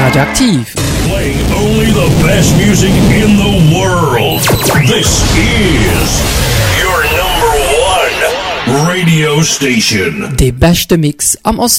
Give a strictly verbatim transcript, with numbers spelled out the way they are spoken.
Radioaktiv. Playing only the best music in the world. This is your number one radio station. De beste Mix am Osten.